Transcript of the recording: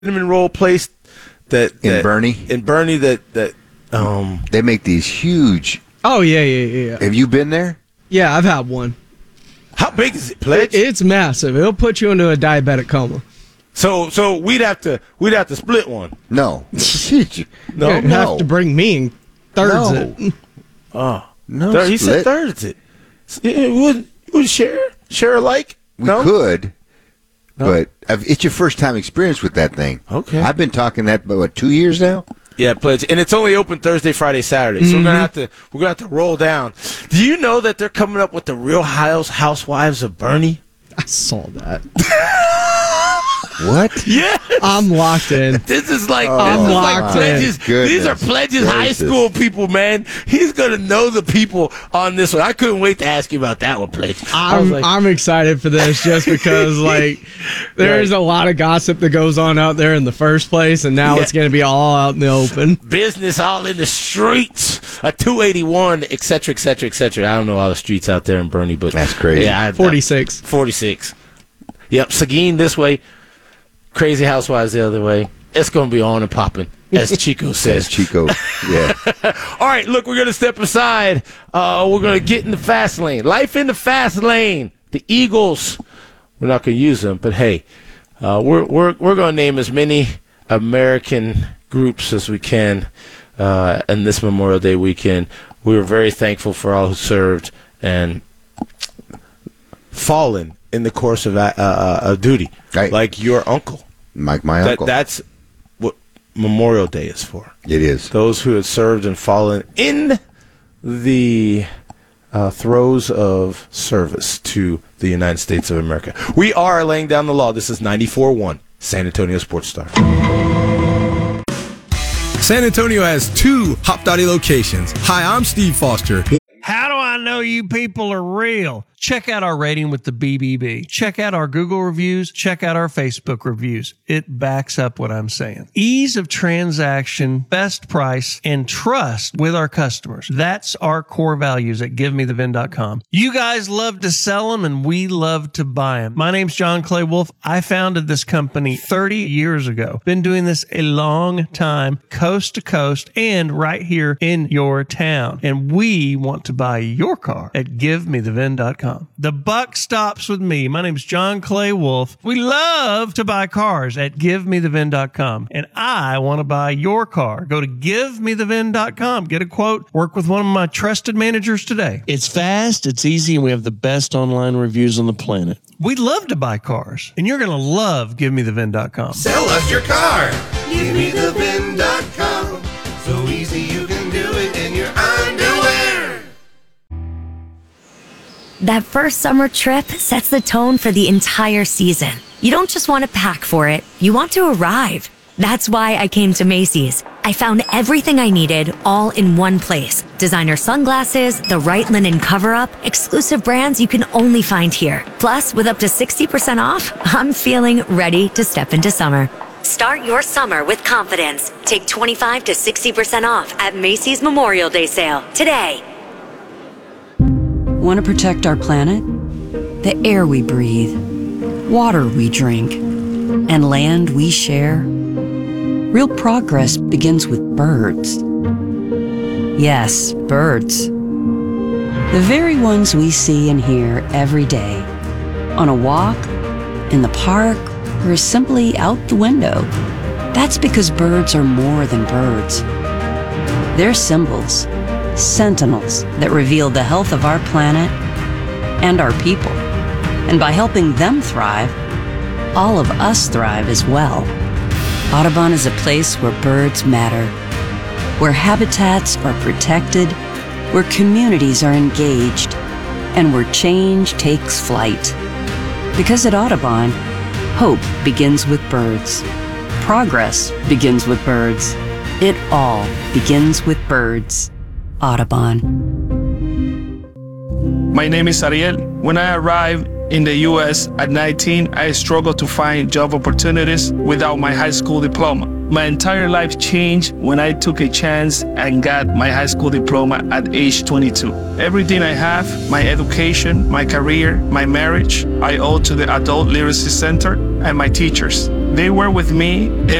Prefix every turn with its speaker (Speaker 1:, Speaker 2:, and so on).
Speaker 1: cinnamon roll place
Speaker 2: in Bernie?
Speaker 1: In Bernie that
Speaker 2: they make these huge.
Speaker 3: Oh, yeah.
Speaker 2: Have you been there?
Speaker 3: Yeah, I've had one.
Speaker 1: How big is it, Pledge?
Speaker 3: It's massive. It'll put you into a diabetic coma.
Speaker 1: So we'd have to split one.
Speaker 2: No.
Speaker 3: You have to bring me in thirds it.
Speaker 2: Oh. No.
Speaker 1: He said thirds it. Would share alike?
Speaker 2: We could. But it's your first time experience with that thing.
Speaker 1: Okay.
Speaker 2: I've been talking that for 2 years now.
Speaker 1: Yeah, Pledge, and it's only open Thursday, Friday, Saturday. So we're gonna have to roll down. Do you know that they're coming up with the Real Housewives of Bernie?
Speaker 3: I saw that.
Speaker 2: What?
Speaker 1: Yeah,
Speaker 3: I'm locked in.
Speaker 1: This is like
Speaker 3: Pledge's.
Speaker 1: These are Pledge's high school people, man. He's gonna know the people on this one. I couldn't wait to ask you about that one, Pledge.
Speaker 3: I'm excited for this just because there's a lot of gossip that goes on out there in the first place, and now it's gonna be all out in the open. Business
Speaker 1: all in the streets. A 281, et cetera, et cetera, et cetera. I don't know all the streets out there in Bernie, but
Speaker 2: that's crazy.
Speaker 1: Yeah,
Speaker 3: 46.
Speaker 1: 46. Yep, Seguin this way. Crazy Housewives the other way. It's going to be on and popping, as Chico says.
Speaker 2: Chico, yeah.
Speaker 1: All right, look, we're going to step aside. We're going to get in the fast lane. Life in the fast lane. The Eagles, we're not going to use them, but hey, we're going to name as many American groups as we can in this Memorial Day weekend. We were very thankful for all who served and fallen in the course of duty,
Speaker 2: right.
Speaker 1: Like your uncle.
Speaker 2: My uncle.
Speaker 1: That's what Memorial Day is for.
Speaker 2: It is.
Speaker 1: Those who had served and fallen in the throes of service to the United States of America. We are laying down the law. This is 94.1 San Antonio Sports Star.
Speaker 4: San Antonio has 2 Hopdoddy locations. Hi, I'm Steve Foster.
Speaker 5: How do I know you people are real? Check out our rating with the BBB. Check out our Google reviews. Check out our Facebook reviews. It backs up what I'm saying. Ease of transaction, best price, and trust with our customers. That's our core values at GiveMeTheVin.com. You guys love to sell them, and we love to buy them. My name's John Clay Wolf. I founded this company 30 years ago. Been doing this a long time, coast to coast, and right here in your town. And we want to buy your car at GiveMeTheVin.com. The buck stops with me. My name's John Clay Wolf. We love to buy cars at GiveMeTheVin.com. And I want to buy your car. Go to GiveMeTheVin.com. Get a quote. Work with one of my trusted managers today.
Speaker 6: It's fast, it's easy, and we have the best online reviews on the planet.
Speaker 5: We love to buy cars. And you're going to love GiveMeTheVin.com.
Speaker 7: Sell us your car. GiveMeTheVin.com. So easy you can do it in your underwear.
Speaker 8: That first summer trip sets the tone for the entire season. You don't just want to pack for it, you want to arrive. That's why I came to Macy's. I found everything I needed all in one place. Designer sunglasses, the right linen cover-up, exclusive brands you can only find here. Plus, with up to 60% off, I'm feeling ready to step into summer. Start your summer with confidence. Take 25 to 60% off at Macy's Memorial Day sale today.
Speaker 9: Want to protect our planet? The air we breathe, water we drink, and land we share? Real progress begins with birds. Yes, birds. The very ones we see and hear every day. On a walk, in the park, or simply out the window. That's because birds are more than birds. They're symbols. Sentinels that reveal the health of our planet and our people. And by helping them thrive, all of us thrive as well. Audubon is a place where birds matter, where habitats are protected, where communities are engaged, and where change takes flight. Because at Audubon, hope begins with birds. Progress begins with birds. It all begins with birds. Audubon.
Speaker 10: My name is Ariel. When I arrived in the U.S. at 19, I struggled to find job opportunities without my high school diploma. My entire life changed when I took a chance and got my high school diploma at age 22. Everything I have, my education, my career, my marriage, I owe to the Adult Literacy Center. and my teachers. They were with me